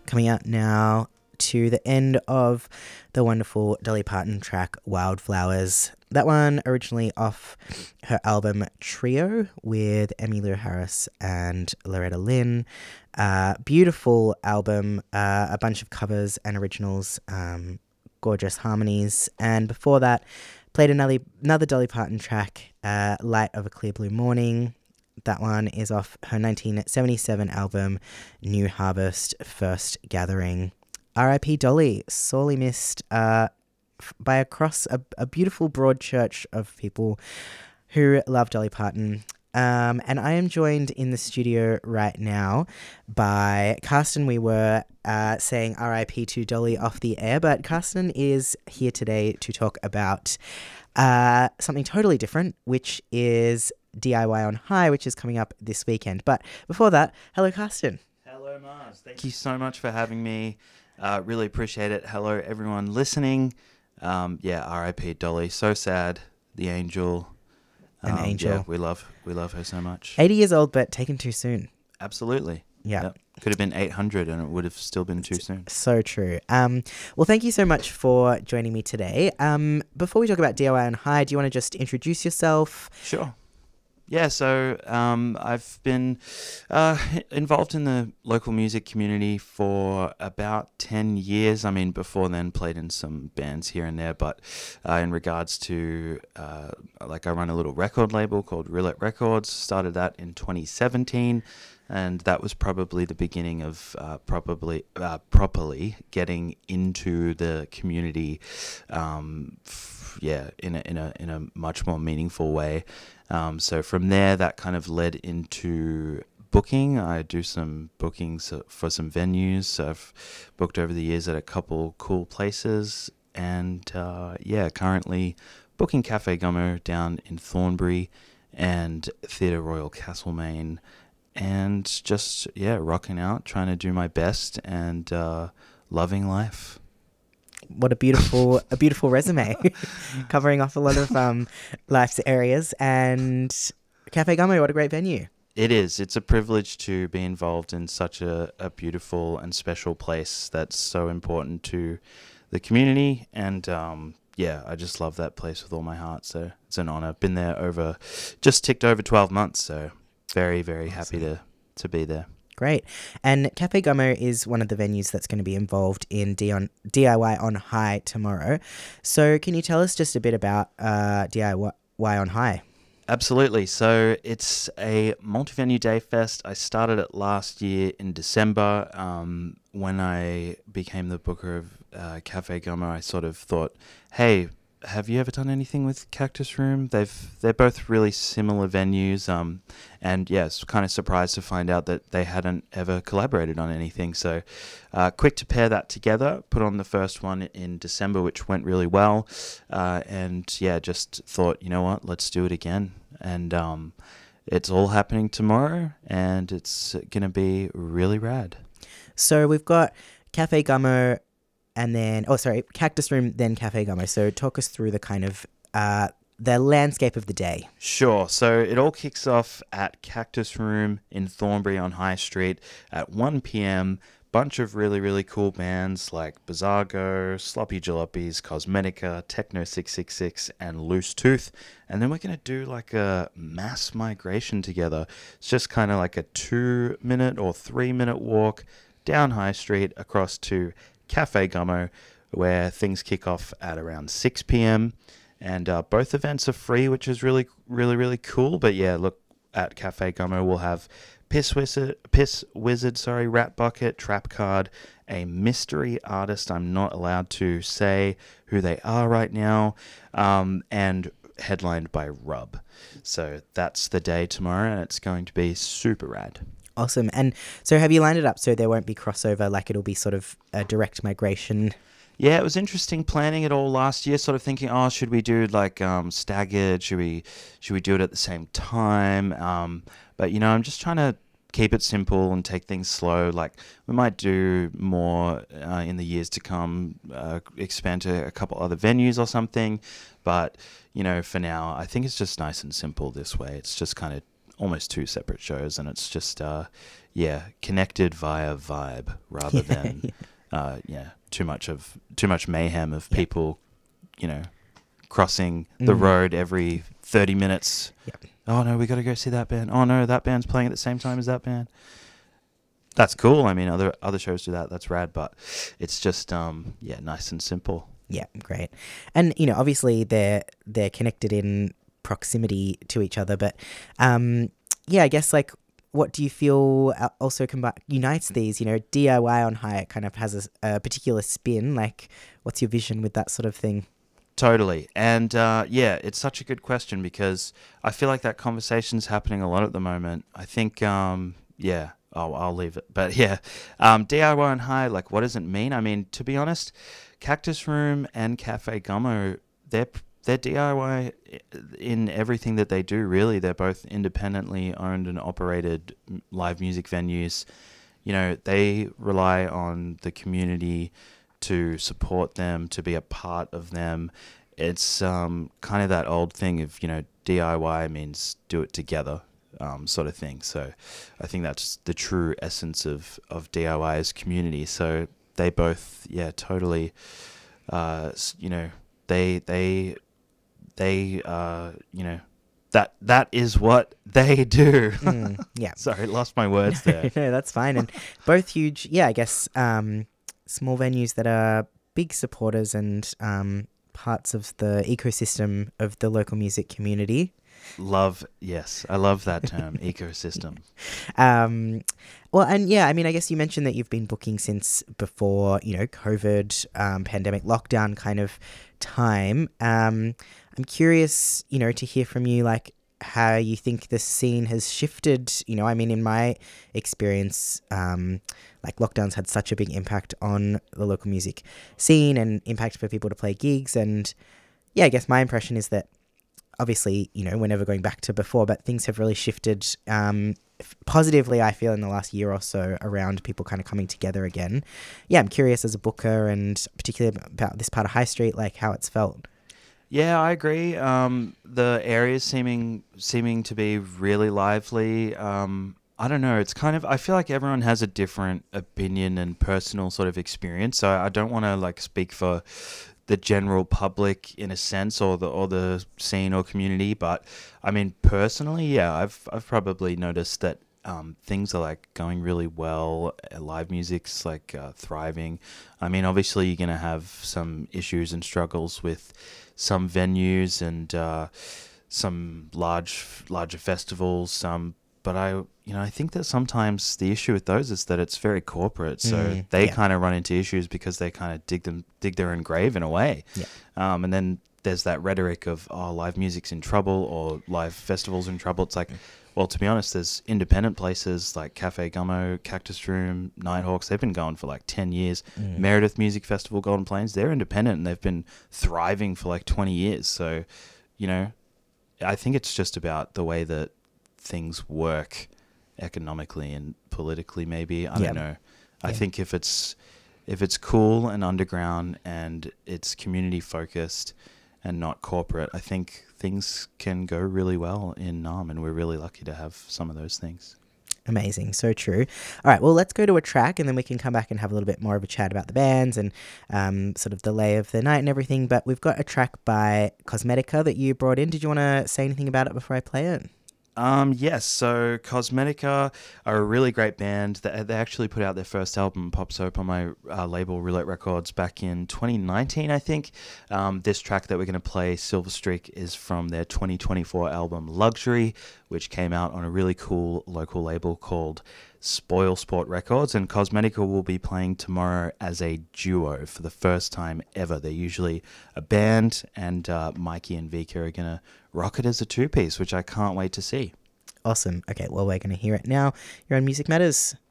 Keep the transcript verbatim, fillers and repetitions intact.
coming out now to the end of the wonderful Dolly Parton track Wildflowers. That one originally off her album Trio with Emmylou Harris and Loretta Lynn. Uh, beautiful album, uh, a bunch of covers and originals, um, gorgeous harmonies. And before that, played another, another Dolly Parton track, uh, Light of a Clear Blue Morning. That one is off her nineteen seventy-seven album New Harvest First Gathering. R I P Dolly, sorely missed uh, f- by across a, a beautiful broad church of people who love Dolly Parton. Um, and I am joined in the studio right now by Karsten. We were uh, saying R I P to Dolly off the air, but Karsten is here today to talk about uh, something totally different, which is D I Y on High, which is coming up this weekend. But before that, hello, Karsten. Hello, Mars. Thank you so much for having me. Uh, really appreciate it. Hello, everyone listening. Um, yeah, R I P Dolly. So sad. The angel. An um, angel. Yeah, we love we love her so much. eighty years old, but taken too soon. Absolutely. Yeah. Yep. Could have been eight hundred and it would have still been too soon. So true. Um, well, thank you so much for joining me today. Um, before we talk about D I Y on High, do you want to just introduce yourself? Sure. Yeah, so um, I've been uh, involved in the local music community for about ten years. I mean, before then, played in some bands here and there, but uh, in regards to, uh, like, I run a little record label called Roulette Records, started that in twenty seventeen, and that was probably the beginning of uh, probably uh, properly getting into the community, um, f- yeah, in a, in a in a much more meaningful way. Um, so from there, that kind of led into booking. I do some bookings for some venues. I've booked over the years at a couple cool places. And uh, yeah, currently booking Cafe Gummo down in Thornbury and Theatre Royal Castlemaine. And just, yeah, rocking out, trying to do my best and uh, loving life. What a beautiful, a beautiful resume, covering off a lot of um, life's areas. And Cafe Gummo, what a great venue! It is. It's a privilege to be involved in such a, a beautiful and special place that's so important to the community. And um, yeah, I just love that place with all my heart. So it's an honor. Been there over, just ticked over twelve months. So very, very Awesome. happy to, to be there. Great. And Cafe Gummo is one of the venues that's going to be involved in D I Y on High tomorrow. So can you tell us just a bit about uh, D I Y on High? Absolutely. So it's a multi-venue day fest. I started it last year in December. Um, when I became the booker of uh, Cafe Gummo, I sort of thought, hey, have you ever done anything with Cactus Room? They've they're both really similar venues, um, and yes, kind of surprised to find out that they hadn't ever collaborated on anything. So, uh, quick to pair that together. Put on the first one in December, which went really well, uh, and yeah, just thought, you know what, let's do it again. And um, it's all happening tomorrow, and it's gonna be really rad. So we've got Cafe Gummo. And then, oh, sorry, Cactus Room, then Cafe Gummo. So talk us through the kind of, uh, the landscape of the day. Sure. So it all kicks off at Cactus Room in Thornbury on High Street at one p.m. Bunch of really, really cool bands like Bizargo, Sloppy Jalopies, Cosmetica, Techno six six six, and Loose Tooth. And then we're going to do like a mass migration together. It's just kind of like a two-minute or three-minute walk down High Street across to Cafe Gummo, where things kick off at around six p.m. And uh, both events are free, which is really, really, really cool. But yeah, look, at Cafe Gummo, we'll have Piss Wizard, Piss Wizard, sorry, Rat Bucket, Trap Card, a mystery artist. I'm not allowed to say who they are right now, um, and headlined by Rub. So that's the day tomorrow, and it's going to be super rad. Awesome. And so have you lined it up so there won't be crossover, like it'll be sort of a direct migration? Yeah, it was interesting planning it all last year, sort of thinking, oh, should we do like um, staggered? Should we should we do it at the same time? Um, but, you know, I'm just trying to keep it simple and take things slow. Like we might do more uh, in the years to come, uh, expand to a couple other venues or something. But, you know, for now, I think it's just nice and simple this way. It's just kind of almost two separate shows, and it's just uh, yeah, connected via vibe rather Yeah, than yeah. uh, yeah, too much of too much mayhem of Yeah. people, you know, crossing the Mm. road every thirty minutes. Yep. Oh no, we got to go see that band. Oh no, that band's playing at the same time as that band. That's cool. I mean, other other shows do that. That's rad, but it's just um, yeah, nice and simple. Yeah, great. And you know, obviously they're they're connected in proximity to each other, but um, yeah, I guess like, what do you feel uh, also combi- unites these? You know, D I Y on High kind of has a, a particular spin. Like, what's your vision with that sort of thing? Totally. And uh, yeah, it's such a good question because I feel like that conversation's happening a lot at the moment. I think, um, yeah, I'll, I'll leave it. But yeah, um, D I Y on High, like, what does it mean? I mean, to be honest, Cactus Room and Cafe Gummo, they're, they're D I Y in everything that they do, really. They're both independently owned and operated live music venues. You know, they rely on the community to support them, to be a part of them. It's um, kind of that old thing of, you know, D I Y means do it together, um, sort of thing. So I think that's the true essence of, of D I Y as community. So they both, yeah, totally, uh, you know, they, they, they, uh, you know, that, that is what they do. Mm, yeah. Sorry, lost my words there. No, that's fine. And both huge, yeah, I guess, um, small venues that are big supporters and um, parts of the ecosystem of the local music community. Love, yes, I love that term, ecosystem. Um, well, and yeah, I mean, I guess you mentioned that you've been booking since before, you know, COVID, um, pandemic lockdown kind of time. Um, I'm curious, you know, to hear from you, like, how you think the scene has shifted. You know, I mean, in my experience, um, like lockdowns had such a big impact on the local music scene and impact for people to play gigs. And yeah, I guess my impression is that obviously, you know, we're never going back to before, but things have really shifted um, f- positively, I feel, in the last year or so around people kind of coming together again. Yeah, I'm curious as a booker and particularly about this part of High Street, like how it's felt. Yeah, I agree. Um, the area's seeming seeming to be really lively. Um, I don't know. It's kind of. I feel like everyone has a different opinion and personal sort of experience. So I don't want to like speak for the general public in a sense, or the or the scene or community. But I mean, personally, yeah, I've I've probably noticed that um, things are like going really well. Uh, Live music's like uh, thriving. I mean, obviously, you're gonna have some issues and struggles with some venues and uh, some large larger festivals. Some, but I you know I think that sometimes the issue with those is that it's very corporate, so Mm, they yeah. kind of run into issues because they kind of dig them dig their own grave in a way. Yeah. Um, and then there's that rhetoric of, oh, live music's in trouble or live festivals in trouble. It's like, well, to be honest, there's independent places like Cafe Gummo, Cactus Room, Nighthawks. They've been going for like ten years. Mm. Meredith Music Festival, Golden Plains, they're independent and they've been thriving for like twenty years. So, you know, I think it's just about the way that things work economically and politically, maybe. I Yeah. don't know. I Yeah. think if it's if it's cool and underground and it's community focused and not corporate, I think things can go really well in Naarm, and we're really lucky to have some of those things. Amazing. So true. All right. Well, let's go to a track and then we can come back and have a little bit more of a chat about the bands and um, sort of the lay of the night and everything. But we've got a track by Cosmetica that you brought in. Did you want to say anything about it before I play it? Um, yes, so Cosmetica are a really great band. They, they actually put out their first album, Pop Soap, on my uh, label, Roulette Records, back in twenty nineteen, I think. Um, this track that we're going to play, Silver Streak, is from their twenty twenty-four album, Luxury, which came out on a really cool local label called Spoil Sport Records. And Cosmetica will be playing tomorrow as a duo for the first time ever. They're usually a band, and uh, Mikey and Vika are going to rock it as a two-piece, which I can't wait to see. Awesome. Okay, well, we're going to hear it now. You're on Music Matters.